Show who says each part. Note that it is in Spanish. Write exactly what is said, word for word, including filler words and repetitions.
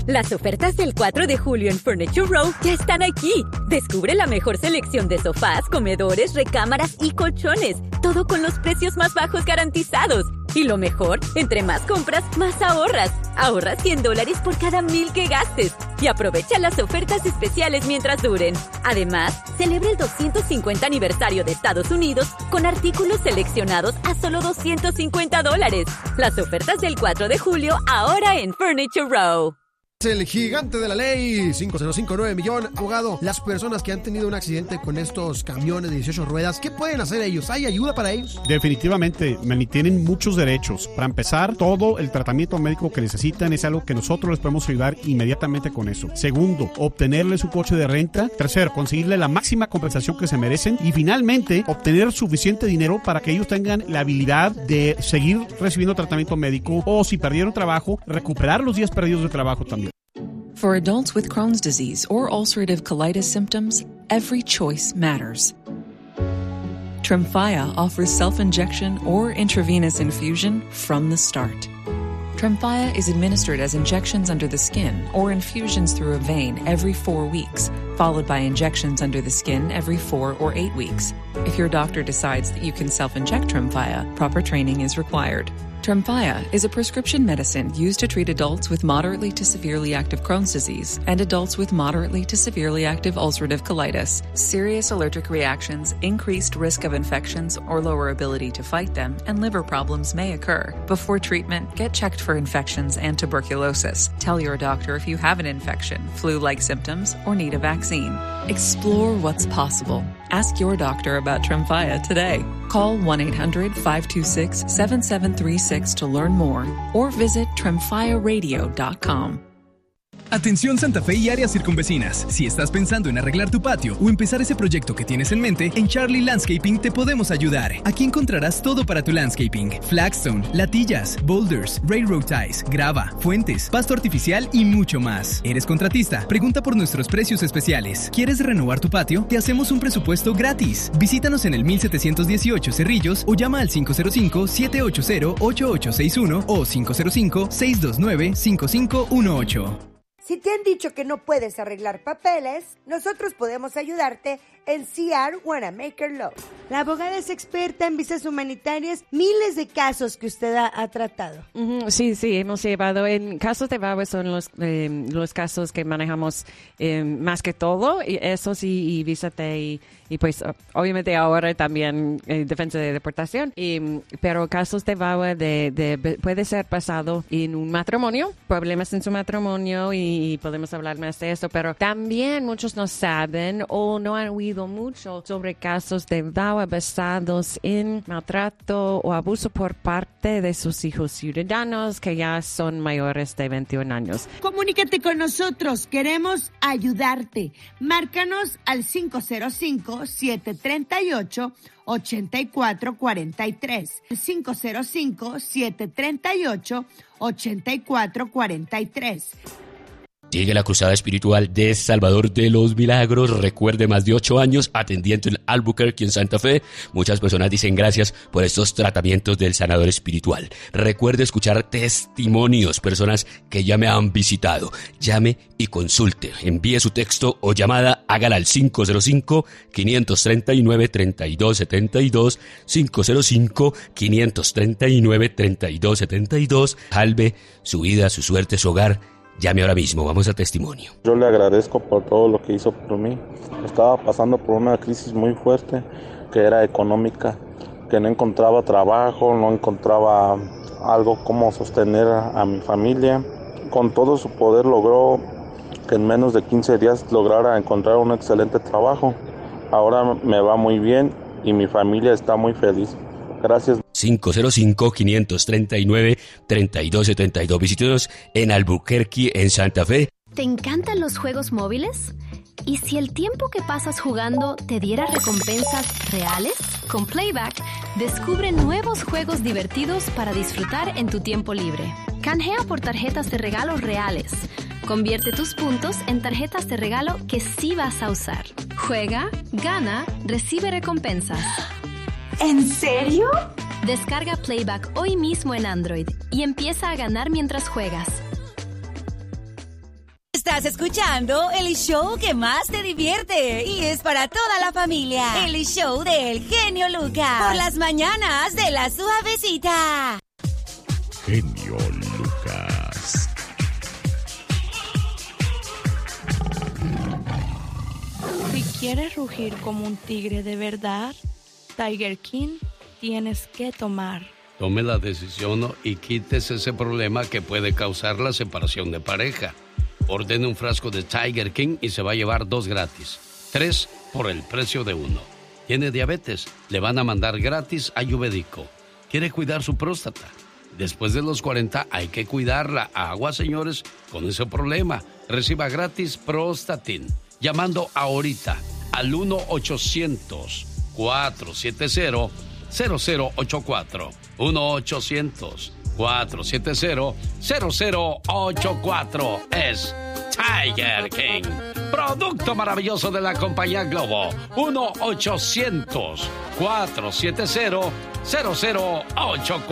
Speaker 1: Las ofertas del cuatro de julio en Furniture Row ya están aquí. Descubre la mejor selección de sofás, comedores, recámaras y colchones. Todo con los precios más bajos garantizados. Y lo mejor, entre más compras, más ahorras. Ahorra cien dólares por cada mil que gastes. Y aprovecha las ofertas especiales mientras duren. Además, celebra el doscientos cincuenta aniversario de Estados Unidos con artículos seleccionados a solo doscientos cincuenta dólares. Las ofertas del cuatro de julio ahora en Furniture Row.
Speaker 2: El gigante de la ley, cinco cero cinco nueve millón. Abogado, las personas que han tenido un accidente con estos camiones de dieciocho ruedas, ¿qué pueden hacer ellos? ¿Hay ayuda para ellos?
Speaker 3: Definitivamente, Manny, tienen muchos derechos. Para empezar, todo el tratamiento médico que necesitan es algo que nosotros les podemos ayudar inmediatamente con eso. Segundo, obtenerle su coche de renta. Tercero, conseguirle la máxima compensación que se merecen. Y finalmente, obtener suficiente dinero para que ellos tengan la habilidad de seguir recibiendo tratamiento médico o, si perdieron trabajo, recuperar los días perdidos de trabajo también.
Speaker 4: For adults with Crohn's disease or ulcerative colitis symptoms, every choice matters. Tremfya offers self-injection or intravenous infusion from the start. Tremfya is administered as injections under the skin or infusions through a vein every four weeks, followed by injections under the skin every four or eight weeks. If your doctor decides that you can self-inject Tremfya, proper training is required. Tremfya is a prescription medicine used to treat adults with moderately to severely active Crohn's disease and adults with moderately to severely active ulcerative colitis. Serious allergic reactions, increased risk of infections or lower ability to fight them, and liver problems may occur. Before treatment, get checked for infections and tuberculosis. Tell your doctor if you have an infection, flu-like symptoms, or need a vaccine. Explore what's possible. Ask your doctor about Tremfya today. Call one eight hundred five two six seven seven three six to learn more or visit tremfya radio dot com.
Speaker 5: Atención Santa Fe y áreas circunvecinas. Si estás pensando en arreglar tu patio o empezar ese proyecto que tienes en mente, en Charlie Landscaping te podemos ayudar. Aquí encontrarás todo para tu landscaping: flagstone, latillas, boulders, railroad ties, grava, fuentes, pasto artificial y mucho más. ¿Eres contratista? Pregunta por nuestros precios especiales. ¿Quieres renovar tu patio? Te hacemos un presupuesto gratis. Visítanos en el mil setecientos dieciocho Cerrillos o llama al cinco cero cinco siete ocho cero ocho ocho seis uno o cinco cero cinco seis dos nueve cinco cinco uno ocho.
Speaker 6: Si te han dicho que no puedes arreglar papeles, nosotros podemos ayudarte en C R Wanamaker Law. La abogada es experta en visas humanitarias, miles de casos que usted ha, ha tratado.
Speaker 7: Uh-huh. Sí, sí, hemos llevado. En casos de V A W A son los, eh, los casos que manejamos eh, más que todo, y eso sí, y visa T, y, y pues obviamente ahora también eh, defensa de deportación. Y, pero casos de V A W A de, de, puede ser pasado en un matrimonio, problemas en su matrimonio, y, y podemos hablar más de eso, pero también muchos no saben o no han oído mucho sobre casos de V A W A basados en maltrato o abuso por parte de sus hijos ciudadanos que ya son mayores de veintiún años.
Speaker 6: Comunícate con nosotros, queremos ayudarte. Márcanos al cinco cero cinco siete tres ocho ocho cuatro cuatro tres. cinco cero cinco siete tres ocho ocho cuatro cuatro tres.
Speaker 8: Sigue la cruzada espiritual de Salvador de los Milagros. Recuerde, más de ocho años atendiendo en Albuquerque, en Santa Fe. Muchas personas dicen gracias por estos tratamientos del sanador espiritual. Recuerde escuchar testimonios, personas que ya me han visitado. Llame y consulte. Envíe su texto o llamada, hágala al cinco cero cinco cinco tres nueve tres dos siete dos, cinco cero cinco cinco tres nueve tres dos siete dos. Salve su vida, su suerte, su hogar. Llame ahora mismo, vamos a testimonio.
Speaker 9: Yo le agradezco por todo lo que hizo por mí. Estaba pasando por una crisis muy fuerte, que era económica, que no encontraba trabajo, no encontraba algo como sostener a, a mi familia. Con todo su poder logró que en menos de quince días lograra encontrar un excelente trabajo. Ahora me va muy bien y mi familia está muy feliz. Gracias.
Speaker 8: cinco cero cinco cinco tres nueve tres dos siete dos. Visítenos en Albuquerque, en Santa Fe.
Speaker 10: ¿Te encantan los juegos móviles? ¿Y si el tiempo que pasas jugando te diera recompensas reales? Con Playback, descubre nuevos juegos divertidos para disfrutar en tu tiempo libre. Canjea por tarjetas de regalo reales. Convierte tus puntos en tarjetas de regalo que sí vas a usar. Juega, gana, recibe recompensas.
Speaker 6: ¿En serio?
Speaker 10: Descarga Playback hoy mismo en Android y empieza a ganar mientras juegas.
Speaker 11: Estás escuchando el show que más te divierte y es para toda la familia. El show del genio Lucas. Por las mañanas de la suavecita.
Speaker 12: Genio Lucas.
Speaker 13: Si quieres rugir como un tigre de verdad, Tiger King tienes que tomar.
Speaker 14: Tome la decisión y quítese ese problema que puede causar la separación de pareja. Ordene un frasco de Tiger King y se va a llevar dos gratis. Tres por el precio de uno. ¿Tiene diabetes? Le van a mandar gratis ayurvédico. ¿Quiere cuidar su próstata? Después de los cuarenta hay que cuidarla. Agua, señores, con ese problema. Reciba gratis Prostatin. Llamando ahorita al uno ochocientos, cuatrocientos setenta, cero cero ocho cuatro. uno ochocientos, cuatrocientos setenta, cero cero ocho cuatro. Es Tiger King. Producto maravilloso de la compañía Globo. uno ochocientos, cuatrocientos setenta, cero cero ocho cuatro.